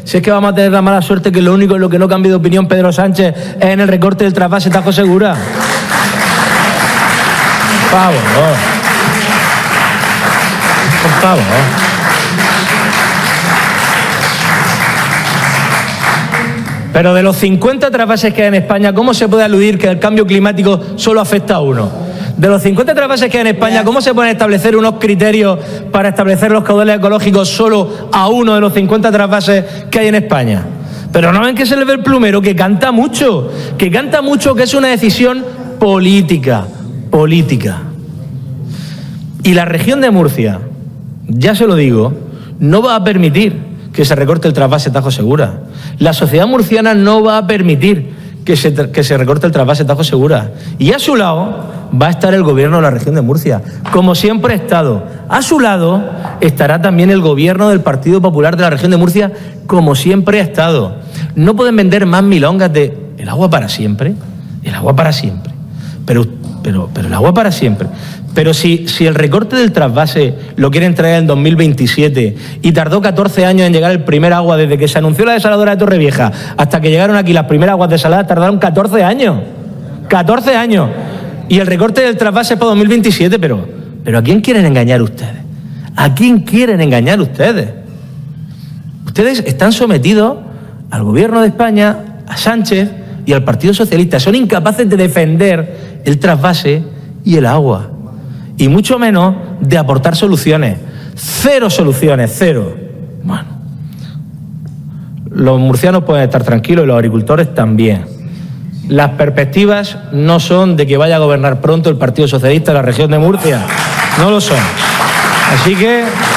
Si es que vamos a tener la mala suerte que lo único en lo que no cambie de opinión Pedro Sánchez es en el recorte del trasvase Tajo Segura. Por favor. Por favor. Pero de los 50 trasvases que hay en España, ¿cómo se puede aludir que el cambio climático solo afecta a uno? De los 50 trasvases que hay en España, ¿cómo se pueden establecer unos criterios para establecer los caudales ecológicos solo a uno de los 50 trasvases que hay en España? Pero no ven que se le ve el plumero, que canta mucho, que es una decisión política. Y la región de Murcia, ya se lo digo, no va a permitir que se recorte el trasvase Tajo Segura. La sociedad murciana no va a permitir que se recorte el trasvase Tajo Segura. Y a su lado va a estar el gobierno de la región de Murcia, como siempre ha estado. A su lado estará también el gobierno del Partido Popular de la región de Murcia, como siempre ha estado. No pueden vender más milongas de el agua para siempre, pero el agua para siempre. Pero si el recorte del trasvase lo quieren traer en 2027 y tardó 14 años en llegar el primer agua, desde que se anunció la desaladora de Torrevieja hasta que llegaron aquí las primeras aguas desaladas, tardaron 14 años. 14 años. Y el recorte del trasvase es para 2027, pero ¿a quién quieren engañar ustedes? ¿A quién quieren engañar ustedes? Ustedes están sometidos al gobierno de España, a Sánchez y al Partido Socialista. Son incapaces de defender el trasvase y el agua. Y mucho menos de aportar soluciones. Cero soluciones, cero. Bueno, los murcianos pueden estar tranquilos y los agricultores también. Las perspectivas no son de que vaya a gobernar pronto el Partido Socialista de la región de Murcia. No lo son. Así que